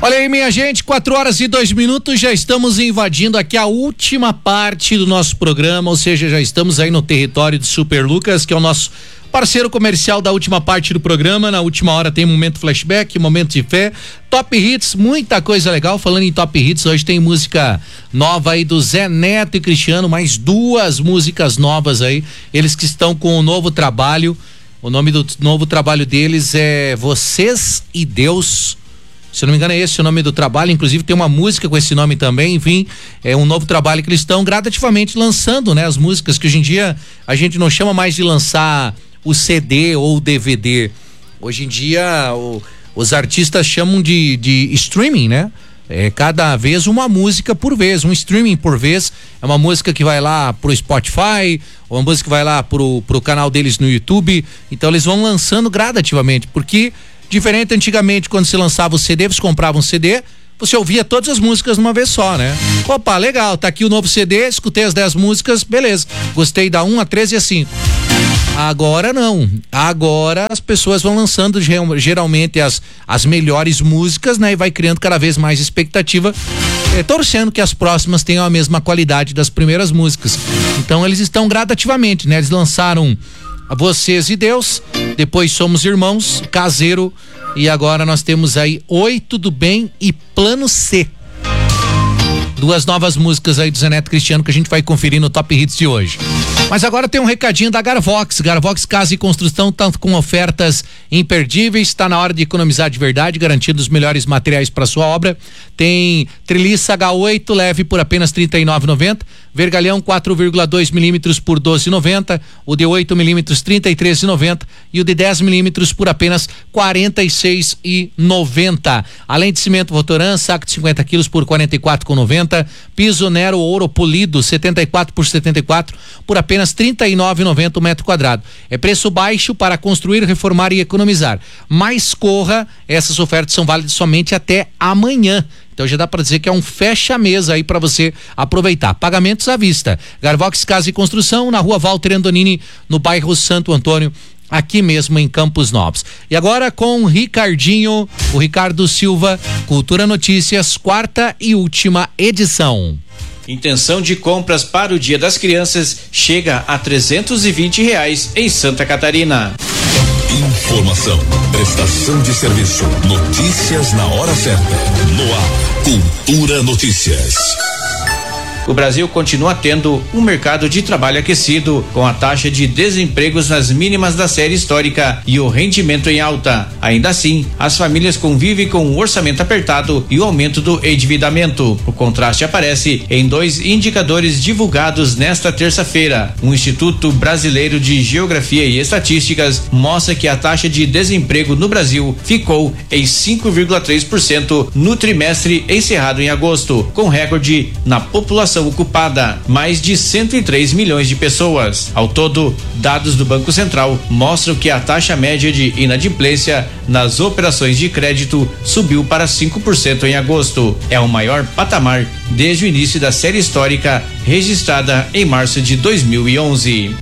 Olha aí, minha gente, 4h02, já estamos invadindo aqui a última parte do nosso programa, ou seja, já estamos aí no território do Super Lucas, que é o nosso parceiro comercial da última parte do programa. Na última hora tem momento flashback, momento de fé, top hits, muita coisa legal. Falando em top hits, hoje tem música nova aí do Zé Neto e Cristiano, mais 2 músicas novas aí, eles que estão com um novo trabalho. O nome do novo trabalho deles é Vocês e Deus. Se eu não me engano é esse o nome do trabalho, inclusive tem uma música com esse nome também. Enfim, é um novo trabalho que eles estão gradativamente lançando, né? As músicas que hoje em dia a gente não chama mais de lançar o CD ou o DVD. Hoje em dia os artistas chamam de streaming, né? É cada vez uma música por vez, um streaming por vez. É uma música que vai lá pro Spotify, ou uma música que vai lá pro canal deles no YouTube. Então eles vão lançando gradativamente, porque diferente antigamente, quando se lançava o CD, você comprava um CD, você ouvia todas as músicas numa vez só, né? Opa, legal, tá aqui o novo CD, escutei as 10 músicas, beleza. Gostei da 1, a 13 e a 5. Agora não. Agora as pessoas vão lançando geralmente as melhores músicas, né? E vai criando cada vez mais expectativa, torcendo que as próximas tenham a mesma qualidade das primeiras músicas. Então eles estão gradativamente, né? Eles lançaram Vocês e Deus, depois Somos Irmãos, Caseiro, e agora nós temos aí Oi, Tudo Bem e Plano C. 2 novas músicas aí do Zé Neto Cristiano que a gente vai conferir no Top Hits de hoje. Mas agora tem um recadinho da Garvox. Garvox Casa e Construção, tanto com ofertas imperdíveis. Está na hora de economizar de verdade, garantindo os melhores materiais para sua obra. Tem treliça H8 leve por apenas R$ 39,90. Vergalhão 4,2 milímetros por R$ 12,90. O de 8 milímetros R$ 33,90. E o de 10 milímetros por apenas R$ 46,90. Além de cimento Votoran, saco de 50 quilos por R$ 44,90. Piso Nero Ouro Polido 74 por 74 por apenas R$ 39,90 o metro quadrado. É preço baixo para construir, reformar e economizar. Mas corra, essas ofertas são válidas somente até amanhã. Então já dá para dizer que é um fecha-mesa aí para você aproveitar. Pagamentos à vista. Garvox Casa e Construção, na Rua Walter Andonini, no bairro Santo Antônio, aqui mesmo em Campos Novos. E agora com o Ricardinho, o Ricardo Silva, Cultura Notícias, 4ª e última edição. Intenção de compras para o Dia das Crianças chega a R$ 320 em Santa Catarina. Informação, prestação de serviço, notícias na hora certa. No ar, Cultura Notícias. O Brasil continua tendo um mercado de trabalho aquecido, com a taxa de desempregos nas mínimas da série histórica e o rendimento em alta. Ainda assim, as famílias convivem com um orçamento apertado e o aumento do endividamento. O contraste aparece em 2 indicadores divulgados nesta terça-feira. O Instituto Brasileiro de Geografia e Estatísticas mostra que a taxa de desemprego no Brasil ficou em 5,3% no trimestre encerrado em agosto, com recorde na população ocupada, mais de 103 milhões de pessoas. Ao todo, dados do Banco Central mostram que a taxa média de inadimplência nas operações de crédito subiu para 5% em agosto. É o maior patamar desde o início da série histórica, registrada em março de 2011.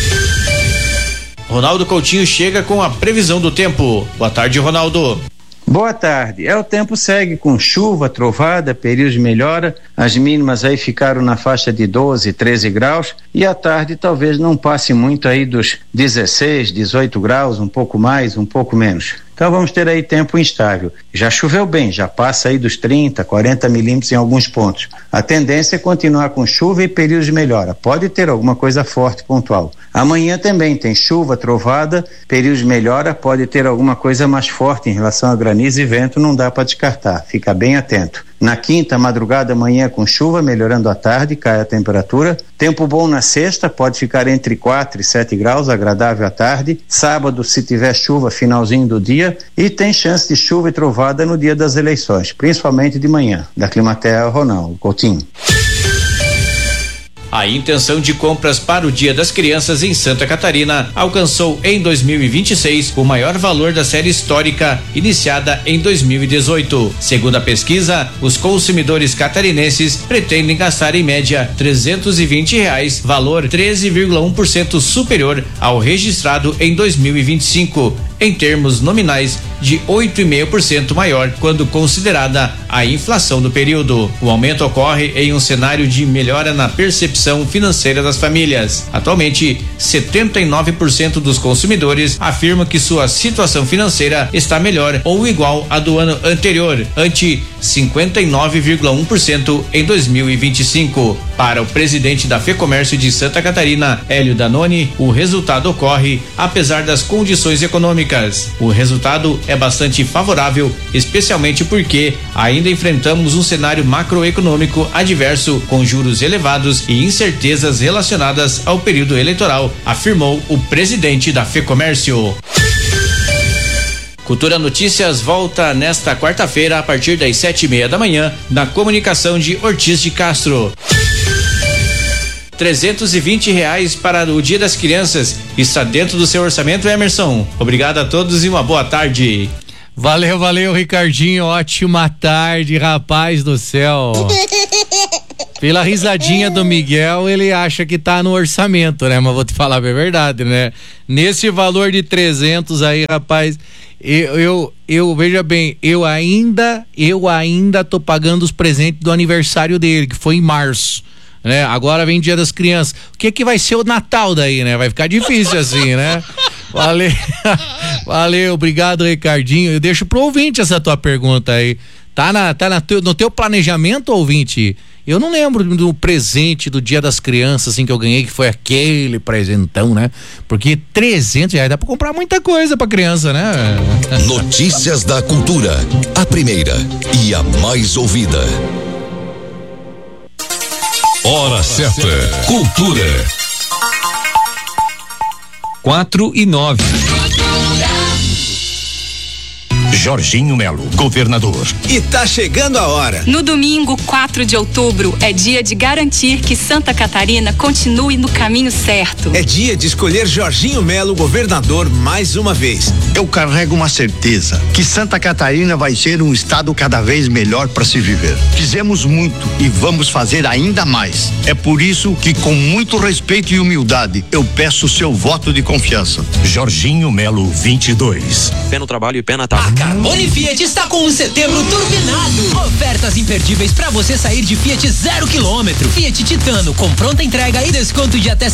Ronaldo Coutinho chega com a previsão do tempo. Boa tarde, Ronaldo. Boa tarde. O tempo segue com chuva, trovada, períodos de melhora. As mínimas aí ficaram na faixa de 12, 13 graus e à tarde talvez não passe muito aí dos 16, 18 graus, um pouco mais, um pouco menos. Então vamos ter aí tempo instável. Já choveu bem, já passa aí dos 30, 40 milímetros em alguns pontos. A tendência é continuar com chuva e períodos de melhora. Pode ter alguma coisa forte pontual. Amanhã também tem chuva, trovada, períodos de melhora, pode ter alguma coisa mais forte em relação a granizo e vento, não dá para descartar. Fica bem atento. Na quinta, madrugada, amanhã com chuva, melhorando à tarde, cai a temperatura. Tempo bom na sexta, pode ficar entre 4 e 7 graus, agradável à tarde. Sábado, se tiver chuva, finalzinho do dia. E tem chance de chuva e trovada no dia das eleições, principalmente de manhã. Da Climatea, Ronaldo Coutinho. A intenção de compras para o Dia das Crianças em Santa Catarina alcançou em 2026 o maior valor da série histórica iniciada em 2018. Segundo a pesquisa, os consumidores catarinenses pretendem gastar em média R$ 320, valor 13,1% superior ao registrado em 2025. em termos nominais de 8,5% maior quando considerada a inflação do período. O aumento ocorre em um cenário de melhora na percepção financeira das famílias. Atualmente, 79% dos consumidores afirmam que sua situação financeira está melhor ou igual à do ano anterior, ante 59,1% em 2025. Para o presidente da FEComércio de Santa Catarina, Hélio Danoni, o resultado ocorre apesar das condições econômicas. O resultado é bastante favorável, especialmente porque ainda enfrentamos um cenário macroeconômico adverso com juros elevados e incertezas relacionadas ao período eleitoral, afirmou o presidente da FEComércio. Cultura Notícias volta nesta quarta-feira a partir das 7:30 da manhã na comunicação de Ortiz de Castro. R$320 para o Dia das Crianças está dentro do seu orçamento, Emerson. Obrigado a todos e uma boa tarde. Valeu, Ricardinho. Ótima tarde, rapaz do céu. Pela risadinha do Miguel, ele acha que tá no orçamento, né? Mas vou te falar a verdade, né? Nesse valor de 300 aí, rapaz, eu veja bem, eu ainda tô pagando os presentes do aniversário dele, que foi em março, né? Agora vem Dia das Crianças. O que vai ser o Natal daí, né? Vai ficar difícil assim, né? Valeu, obrigado, Ricardinho. Eu deixo pro ouvinte essa tua pergunta aí. No teu planejamento, ouvinte? Eu não lembro do presente do Dia das Crianças, assim, que eu ganhei, que foi aquele presentão, né? Porque R$300 dá pra comprar muita coisa pra criança, né? Notícias da Cultura, a primeira e a mais ouvida. Hora certa, Cultura. 4:09. Jorginho Melo, governador. E tá chegando a hora. No domingo, 4 de outubro, é dia de garantir que Santa Catarina continue no caminho certo. É dia de escolher Jorginho Melo, governador, mais uma vez. Eu carrego uma certeza, que Santa Catarina vai ser um estado cada vez melhor para se viver. Fizemos muito e vamos fazer ainda mais. É por isso que, com muito respeito e humildade, eu peço o seu voto de confiança. Jorginho Melo 22. Pé no trabalho e pé na tábua. A Carbone Fiat está com um setembro turbinado. Ofertas imperdíveis para você sair de Fiat 0 km. Fiat Titano com pronta entrega e desconto de até